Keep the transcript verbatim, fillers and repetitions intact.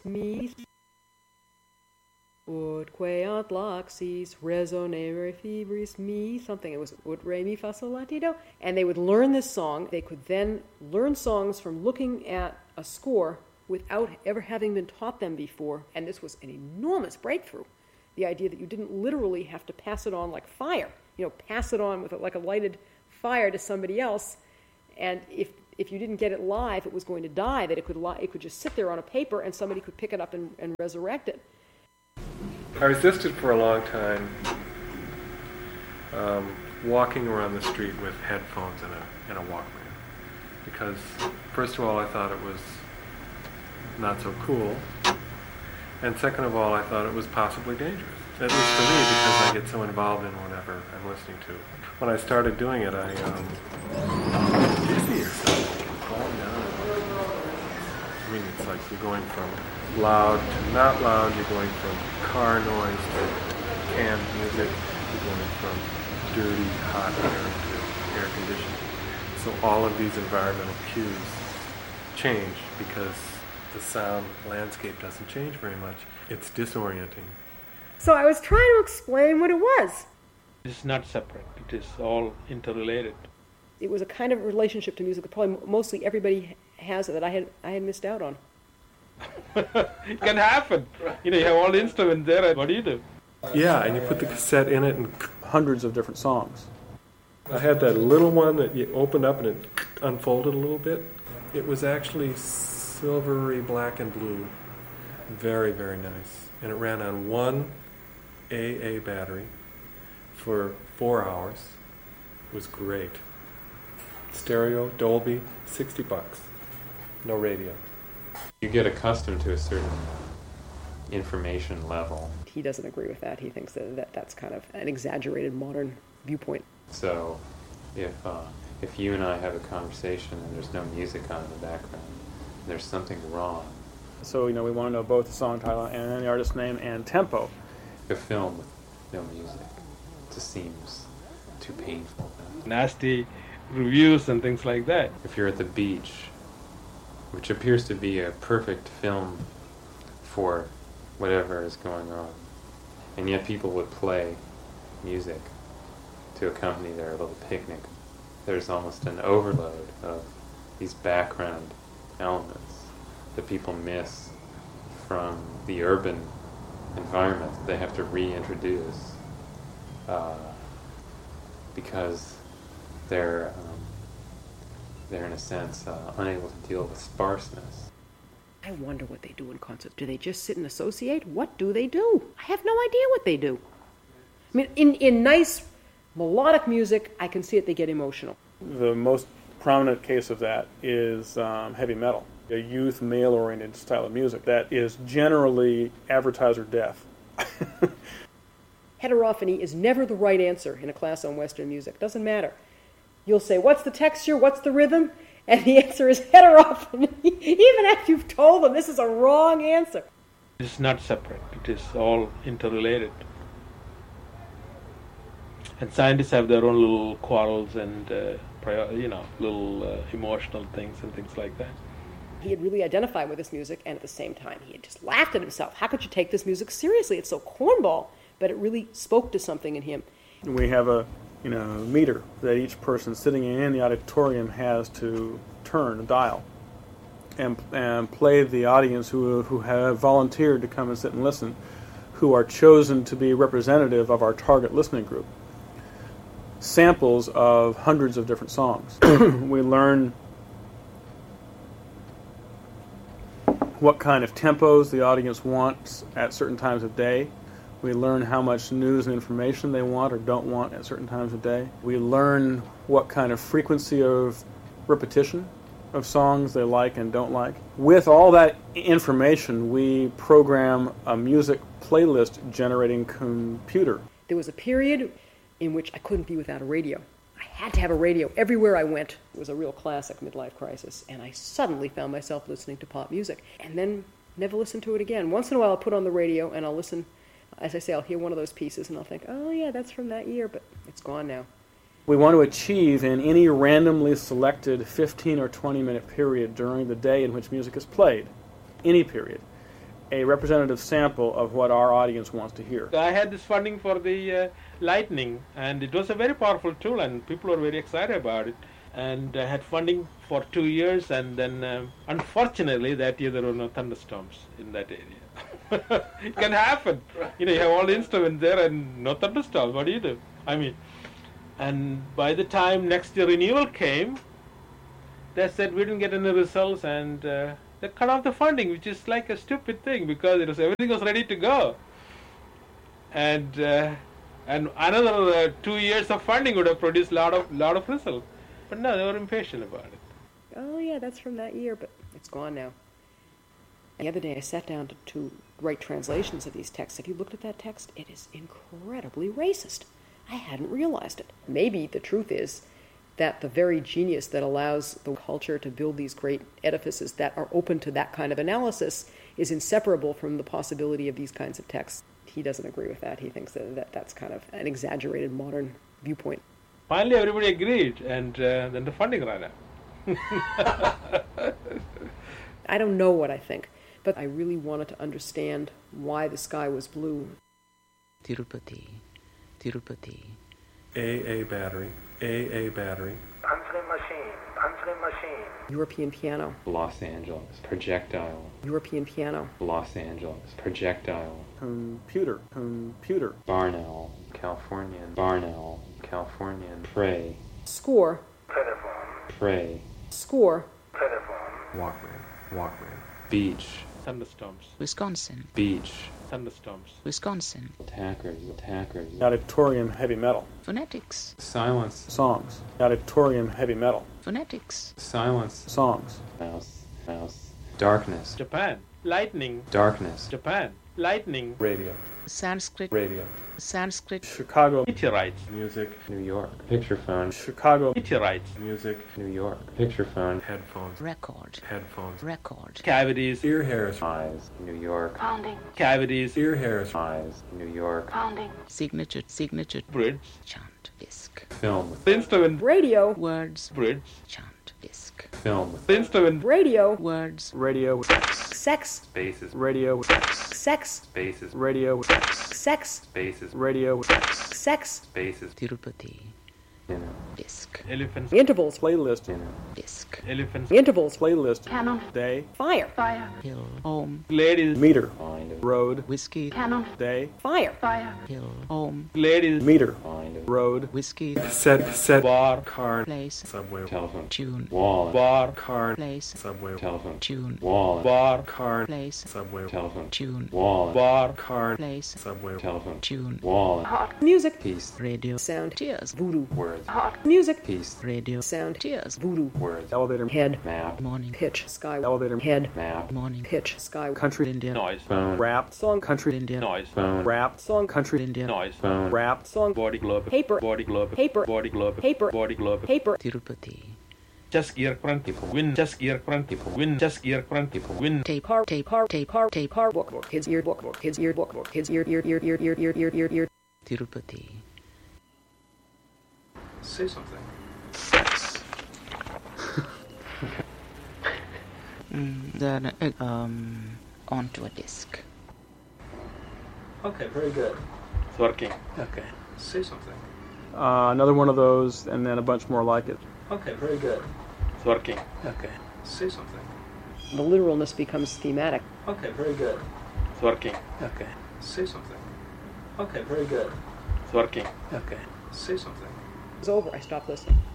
me ut queant laxis resonare fibris me something. It was ut re mi fa sol la ti do. And they would learn this song. They could then learn songs from looking at a score without ever having been taught them before. And this was an enormous breakthrough. The idea that you didn't literally have to pass it on like fire. You know, pass it on with a, like a lighted fire to somebody else. And if if you didn't get it live, it was going to die. That it could li- it could just sit there on a paper and somebody could pick it up and, and resurrect it. I resisted for a long time um, walking around the street with headphones and a and a Walkman, because first of all I thought it was not so cool, and second of all I thought it was possibly dangerous, at least for me, because I get so involved in whatever I'm listening to. When I started doing it, I um, dizzy or something, falling down. I mean, it's like you're going from loud to not loud, you're going from car noise to canned music, you're going from dirty, hot air to air conditioning. So all of these environmental cues change because the sound landscape doesn't change very much. It's disorienting. So I was trying to explain what it was. It's not separate. It is all interrelated. It was a kind of relationship to music that probably mostly everybody has that I had I had missed out on. It can happen. You know, you have all the instruments there, and what do you do? Yeah, and you put the cassette in it and hundreds of different songs. I had that little one that you opened up and it unfolded a little bit. It was actually silvery black and blue. Very, very nice. And it ran on one A A battery for four hours. It was great. Stereo, Dolby, sixty bucks. No radio. You get accustomed to a certain information level. He doesn't agree with that. He thinks that, that that's kind of an exaggerated modern viewpoint. So if uh, if you and I have a conversation and there's no music on in the background, there's something wrong. So, you know, we want to know both the song title and the artist's name and tempo. A film with no music just seems too painful. Nasty reviews and things like that. If you're at the beach, which appears to be a perfect film for whatever is going on, and yet people would play music to accompany their little picnic, there's almost an overload of these background elements that people miss from the urban environment that they have to reintroduce uh, because they're um, they're in a sense uh, unable to deal with sparseness. I wonder what they do in concert. Do they just sit and associate? What do they do? I have no idea what they do. I mean, in, in nice melodic music, I can see it, they get emotional. The most prominent case of that is um, heavy metal, a youth, male-oriented style of music that is generally advertiser deaf. Heterophony is never the right answer in a class on Western music. Doesn't matter. You'll say, what's the texture, what's the rhythm? And the answer is heterophony, even after you've told them this is a wrong answer. It's not separate. It is all interrelated. And scientists have their own little quarrels and, uh, prior, you know, little uh, emotional things and things like that. He had really identified with this music, and at the same time, he had just laughed at himself. How could you take this music seriously? It's so cornball. But it really spoke to something in him. We have a, you know, meter that each person sitting in the auditorium has to turn, a dial, and and play the audience who who have volunteered to come and sit and listen, who are chosen to be representative of our target listening group. Samples of hundreds of different songs. We learn what kind of tempos the audience wants at certain times of day. We learn how much news and information they want or don't want at certain times of day. We learn what kind of frequency of repetition of songs they like and don't like. With all that information, we program a music playlist generating computer. There was a period in which I couldn't be without a radio. I had to have a radio everywhere I went. It was a real classic midlife crisis, and I suddenly found myself listening to pop music, and then never listened to it again. Once in a while I'll put on the radio and I'll listen. As I say, I'll hear one of those pieces and I'll think, oh yeah, that's from that year, but it's gone now. We want to achieve in any randomly selected fifteen or twenty minute period during the day in which music is played, any period, a representative sample of what our audience wants to hear. I had this funding for the uh, Lightning, and it was a very powerful tool, and people were very excited about it. And I had funding for two years, and then um, unfortunately that year there were no thunderstorms in that area. It can happen. You know, you have all the instruments there and no thunderstorms. What do you do? I mean, and by the time next year renewal came, they said we didn't get any results, and uh, they cut off the funding, which is like a stupid thing because it was everything was ready to go, and uh, and another uh, two years of funding would have produced a lot of lot of results. But no, they were impatient about it. Oh, yeah, that's from that year, but it's gone now. The other day I sat down to, to write translations of these texts. Have you looked at that text? It is incredibly racist. I hadn't realized it. Maybe the truth is that the very genius that allows the culture to build these great edifices that are open to that kind of analysis is inseparable from the possibility of these kinds of texts. He doesn't agree with that. He thinks that, that that's kind of an exaggerated modern viewpoint. Finally, everybody agreed, and uh, then the funding ran out. I don't know what I think, but I really wanted to understand why the sky was blue. Tirupati, Tirupati. A A battery, A A battery. Answering machine, answering machine. European piano, Los Angeles. Projectile. European piano. Los Angeles. Projectile. Computer, computer. Barnell. Californian. Barnell. Californian. Pray. Score, Telephone, Pray. score, telephone. Walkman, Walkman. Beach. Thunderstorms, Wisconsin, Beach. thunderstorms. Wisconsin. Attackers. Attackers. Auditorium heavy metal. Phonetics, Silence. Songs. Auditorium heavy metal. phonetics. Silence. Songs. Mouse. Mouse. Darkness. Japan, lightning. Darkness. Japan, lightning. Radio, Sanskrit, radio. Sanskrit. Chicago. Meteorites, Music, New York. Picture phone. Chicago. meteorites. music. New York. Picture phone. Headphones, Record, headphones. record. Cavities, Ear hairs, Eyes. New York. Pounding, cavities. ear hairs. Eyes. New York. pounding, Signature, signature. Bridge, Chant, disc. Film. instrument. radio, Words, Bridge, chant, disc. Film. instrument. radio, Words, Radio. sex, Spaces. Radio. sex, Spaces. Radio. sex, Spaces. Radio. sex, Spaces. Tirupati, You know. disc, Elephants, intervals, Playlist. You know. disc. elephants. intervals, Playlist. cannon, Day. fire, fire, Hill, home, Ladies, Meter. Kind of. Road. whiskey. cannon, Day. fire, fire, Hill, home, ladies. Meter. Kind of. Road. whiskey. Set, set. Bar, Car, Place, subway. Telephone. tune. Wall. bar, Car, Place, subway. Telephone. tune. Wall. bar, Car, Place, subway. Telephone. tune. Wall. bar, Car, Place, subway. Telephone. tune. Wall. hot, music, Peace. Radio, sound, tears. voodoo, Words. hot, music, Peace. Radio, sound, tears. voodoo, Words. Elevator. head, Map. Morning, pitch, sky, Elevator. head, Map. morning. pitch, sky, Country. India, noise, Phone. Rap. song, Country. India, noise, Phone. Rap. song, Country. India, noise, Phone. Rap. song, body globe, paper, body globe, paper, body globe, paper, body globe. paper, Tirupati. Just gear front, people win. Just gear front, people win. Just gear front, people win. tape, car, tape, car, tape, car, tape, car, book, book, kids ear, book, book, kids ear, book, book, kids ear, ear, ear, ear, ear, ear, ear, ear, ear. Tirupati. Say something. Mm, then uh, um, onto a disc. Okay, very good. It's working. Okay. Say something. Uh, another one of those, and then a bunch more like it. Okay, very good. It's working. Okay. Say something. The literalness becomes thematic. Okay, very good. It's working. Okay. Say something. Okay, very good. It's working. Okay. Say something. It's over. I stopped listening.